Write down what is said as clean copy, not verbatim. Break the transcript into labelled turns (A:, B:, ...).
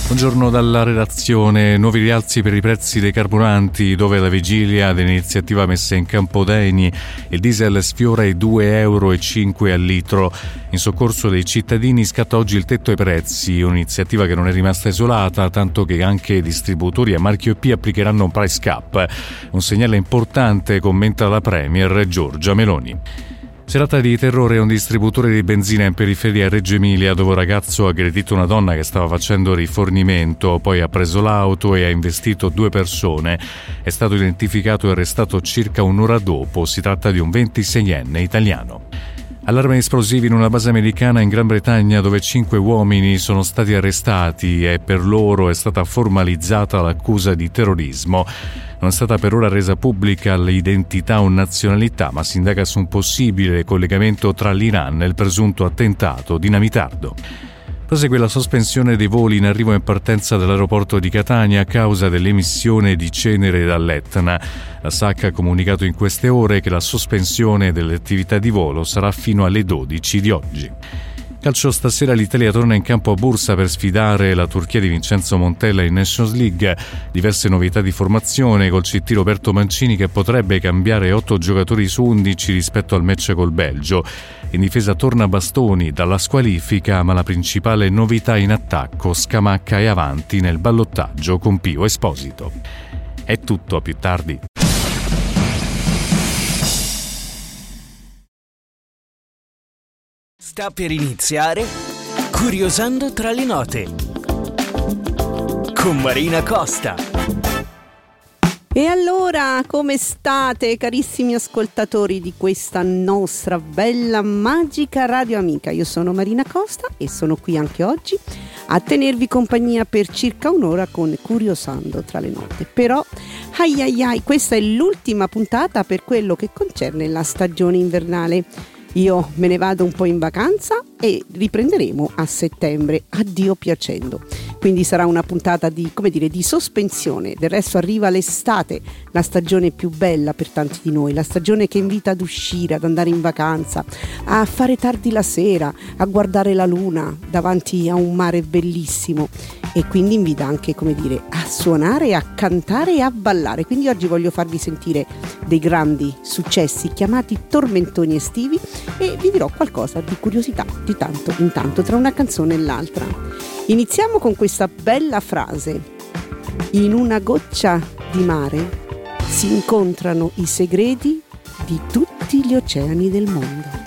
A: Buongiorno dalla redazione. Nuovi rialzi per i prezzi dei carburanti, dove alla vigilia dell'iniziativa messa in campo da Eni il diesel sfiora i 2,05 € al litro. In soccorso dei cittadini scatta oggi il tetto ai prezzi, un'iniziativa che non è rimasta isolata, tanto che anche distributori a marchio EP applicheranno un price cap. Un segnale importante, commenta la Premier Giorgia Meloni. Serata di terrore a un distributore di benzina in periferia a Reggio Emilia, dove un ragazzo ha aggredito una donna che stava facendo rifornimento, poi ha preso l'auto e ha investito 2 persone. È stato identificato e arrestato circa un'ora dopo. Si tratta di un 26enne italiano. Allarme esplosivi in una base americana in Gran Bretagna, dove 5 uomini sono stati arrestati e per loro è stata formalizzata l'accusa di terrorismo. Non è stata per ora resa pubblica l'identità o nazionalità, ma si indaga su un possibile collegamento tra l'Iran e il presunto attentato dinamitardo. Prosegue la sospensione dei voli in arrivo e in partenza dall'aeroporto di Catania a causa dell'emissione di cenere dall'Etna. La SAC ha comunicato in queste ore che la sospensione delle attività di volo sarà fino alle 12 di oggi. Calcio, stasera l'Italia torna in campo a Bursa per sfidare la Turchia di Vincenzo Montella in Nations League. Diverse novità di formazione col CT Roberto Mancini che potrebbe cambiare 8 giocatori su 11 rispetto al match col Belgio. In difesa torna Bastoni dalla squalifica, ma la principale novità in attacco, Scamacca è avanti nel ballottaggio con Pio Esposito. È tutto, a più tardi.
B: Sta per iniziare Curiosando tra le note con Marina Costa.
C: E allora, come state, carissimi ascoltatori di questa nostra bella, magica radio amica? Io sono Marina Costa e sono qui anche oggi a tenervi compagnia per circa un'ora con Curiosando tra le note. Però, questa è l'ultima puntata per quello che concerne la stagione invernale. Io me ne vado un po' in vacanza e riprenderemo a settembre, a Dio piacendo. Quindi sarà una puntata di sospensione. Del resto arriva l'estate, la stagione più bella per tanti di noi, la stagione che invita ad uscire, ad andare in vacanza, a fare tardi la sera, a guardare la luna davanti a un mare bellissimo, e quindi invita anche, a suonare, a cantare e a ballare. Quindi oggi voglio farvi sentire dei grandi successi chiamati tormentoni estivi e vi dirò qualcosa di curiosità di tanto in tanto tra una canzone e l'altra. Iniziamo con questa bella frase: in una goccia di mare si incontrano i segreti di tutti gli oceani del mondo.